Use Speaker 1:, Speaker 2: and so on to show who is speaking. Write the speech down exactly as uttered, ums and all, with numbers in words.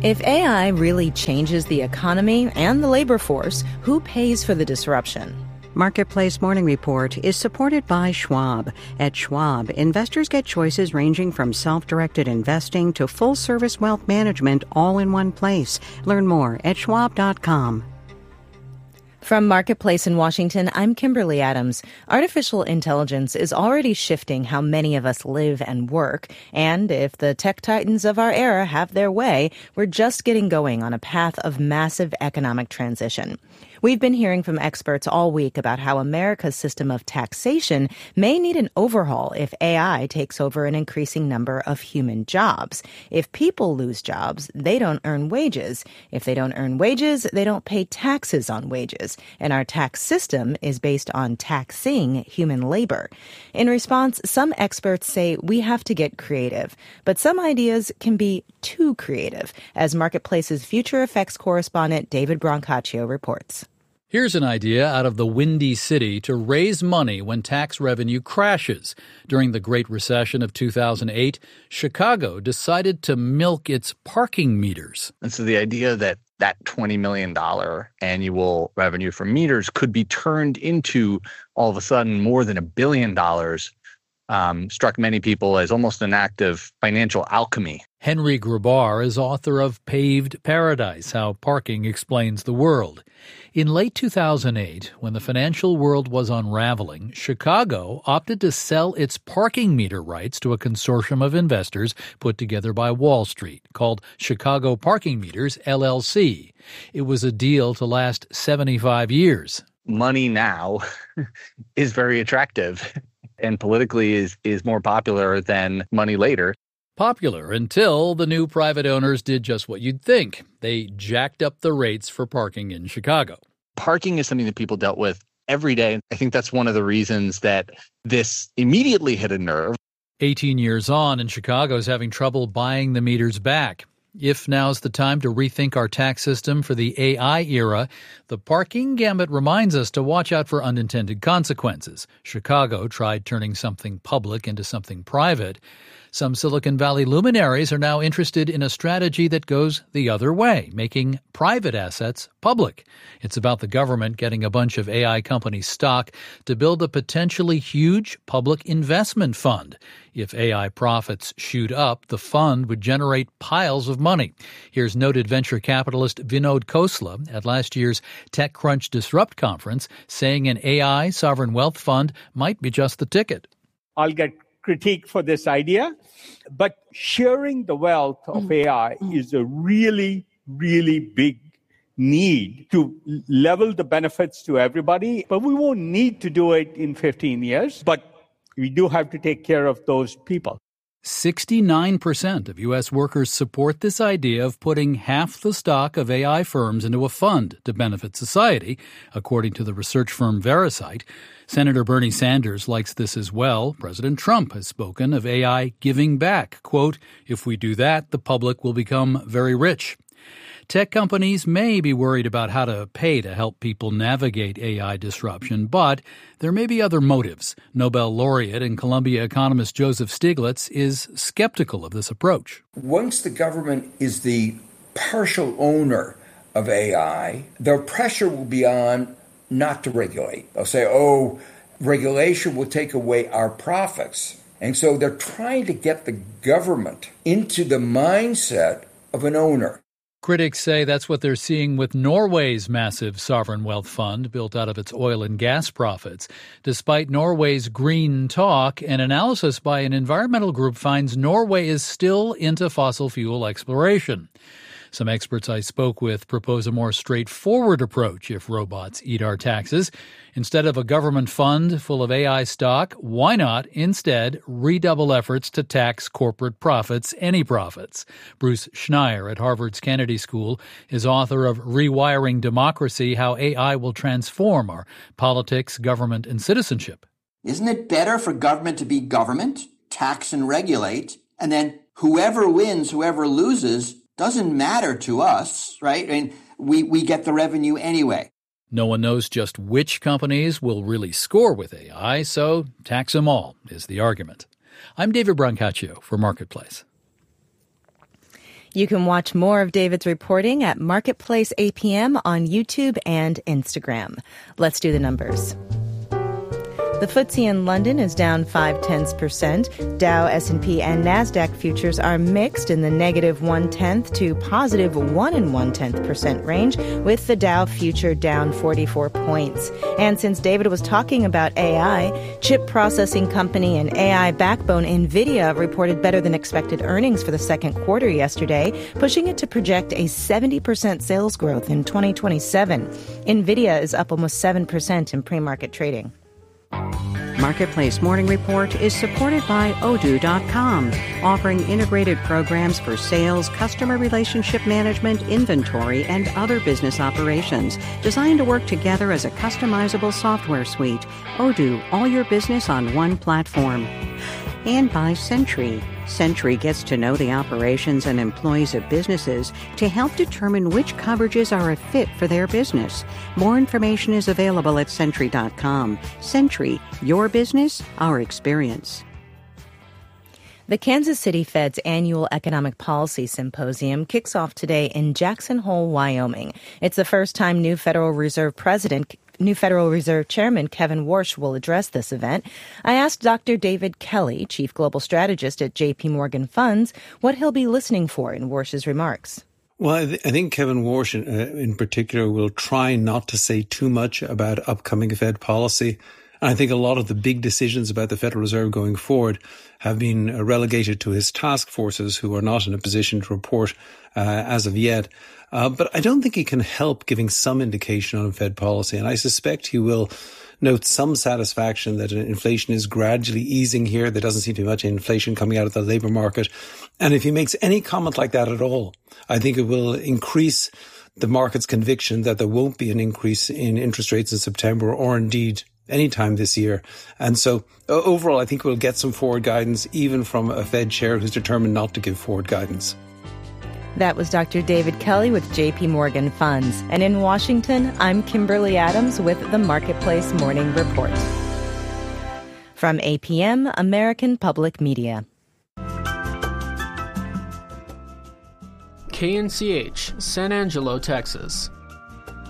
Speaker 1: If A I really changes the economy and the labor force, who pays for the disruption?
Speaker 2: Marketplace Morning Report is supported by Schwab. At Schwab, investors get choices ranging from self-directed investing to full-service wealth management all in one place. Learn more at schwab dot com.
Speaker 1: From Marketplace in Washington, I'm Kimberly Adams. Artificial intelligence is already shifting how many of us live and work, and if the tech titans of our era have their way, we're just getting going on a path of massive economic transition. We've been hearing from experts all week about how America's system of taxation may need an overhaul if A I takes over an increasing number of human jobs. If people lose jobs, they don't earn wages. If they don't earn wages, they don't pay taxes on wages. And our tax system is based on taxing human labor. In response, some experts say we have to get creative. But some ideas can be too creative, as Marketplace's Future Effects correspondent David Brancaccio reports.
Speaker 3: Here's an idea out of the Windy City to raise money when tax revenue crashes. During the Great Recession of two thousand eight, Chicago decided to milk its parking meters.
Speaker 4: And so the idea that that twenty million dollars annual revenue from meters could be turned into, all of a sudden, more than a billion dollars um, struck many people as almost an act of financial alchemy.
Speaker 3: Henry Grabar is author of Paved Paradise, How Parking Explains the World. In late two thousand eight, when the financial world was unraveling, Chicago opted to sell its parking meter rights to a consortium of investors put together by Wall Street, called Chicago Parking Meters, L L C. It was a deal to last seventy-five years.
Speaker 4: Money now is very attractive and politically is, is more popular than money later.
Speaker 3: Popular until the new private owners did just what you'd think. They jacked up the rates for parking in Chicago.
Speaker 4: Parking is something that people dealt with every day. I think that's one of the reasons that this immediately hit a nerve.
Speaker 3: eighteen years on, and Chicago's having trouble buying the meters back. If now's the time to rethink our tax system for the A I era, the parking gambit reminds us to watch out for unintended consequences. Chicago tried turning something public into something private. Some Silicon Valley luminaries are now interested in a strategy that goes the other way, making private assets public. It's about the government getting a bunch of A I companies' stock to build a potentially huge public investment fund. If A I profits shoot up, the fund would generate piles of money. Here's noted venture capitalist Vinod Khosla at last year's TechCrunch Disrupt conference saying an A I sovereign wealth fund might be just the ticket.
Speaker 5: I'll get critique for this idea, but sharing the wealth of A I is a really, really big need to level the benefits to everybody. But we won't need to do it in fifteen years, but we do have to take care of those people.
Speaker 3: sixty-nine percent of U S workers support this idea of putting half the stock of A I firms into a fund to benefit society, according to the research firm Verisight. Senator Bernie Sanders likes this as well. President Trump has spoken of A I giving back. Quote, if we do that, the public will become very rich. Tech companies may be worried about how to pay to help people navigate A I disruption, but there may be other motives. Nobel laureate and Columbia economist Joseph Stiglitz is skeptical of this approach.
Speaker 6: Once the government is the partial owner of A I, the pressure will be on not to regulate. They'll say, oh, regulation will take away our profits. And so they're trying to get the government into the mindset of an owner.
Speaker 3: Critics say that's what they're seeing with Norway's massive sovereign wealth fund built out of its oil and gas profits. Despite Norway's green talk, an analysis by an environmental group finds Norway is still into fossil fuel exploration. Some experts I spoke with propose a more straightforward approach if robots eat our taxes. Instead of a government fund full of A I stock, why not instead redouble efforts to tax corporate profits, any profits? Bruce Schneier at Harvard's Kennedy School is author of Rewiring Democracy, How A I Will Transform Our Politics, Government, and Citizenship.
Speaker 7: Isn't it better for government to be government, tax and regulate, and then whoever wins, whoever loses, doesn't matter to us, right? I mean, we, we get the revenue anyway.
Speaker 3: No one knows just which companies will really score with A I, so tax them all is the argument. I'm David Brancaccio for Marketplace.
Speaker 1: You can watch more of David's reporting at Marketplace A P M on YouTube and Instagram. Let's do the numbers. The F T S E in London is down five tenths percent. Dow, S and P, and NASDAQ futures are mixed in the negative one-tenth to positive one and one-tenth percent range, with the Dow future down forty-four points. And since David was talking about A I, chip processing company and A I backbone NVIDIA reported better than expected earnings for the second quarter yesterday, pushing it to project a seventy percent sales growth in twenty twenty-seven. NVIDIA is up almost seven percent in pre-market trading.
Speaker 2: Marketplace Morning Report is supported by Odoo dot com, offering integrated programs for sales, customer relationship management, inventory, and other business operations, designed to work together as a customizable software suite. Odoo, all your business on one platform. And by Sentry. Sentry gets to know the operations and employees of businesses to help determine which coverages are a fit for their business. More information is available at Sentry dot com. Sentry, your business, our experience.
Speaker 1: The Kansas City Fed's annual Economic Policy Symposium kicks off today in Jackson Hole, Wyoming. It's the first time new Federal Reserve President New Federal Reserve Chairman Kevin Warsh will address this event. I asked Doctor David Kelly, Chief Global Strategist at J P Morgan Funds, what he'll be listening for in Warsh's remarks.
Speaker 8: Well, I, th- I think Kevin Warsh in, uh, in particular will try not to say too much about upcoming Fed policy. And I think a lot of the big decisions about the Federal Reserve going forward have been uh, relegated to his task forces, who are not in a position to report uh, as of yet. Uh, but I don't think he can help giving some indication on Fed policy. And I suspect he will note some satisfaction that inflation is gradually easing here. There doesn't seem to be much inflation coming out of the labour market. And if he makes any comment like that at all, I think it will increase the market's conviction that there won't be an increase in interest rates in September, or indeed anytime this year. And so uh, overall, I think we'll get some forward guidance, even from a Fed chair who's determined not to give forward guidance.
Speaker 1: That was Doctor David Kelly with J P Morgan Funds. And in Washington, I'm Kimberly Adams with the Marketplace Morning Report. From A P M, American Public Media.
Speaker 9: K N C H, San Angelo, Texas.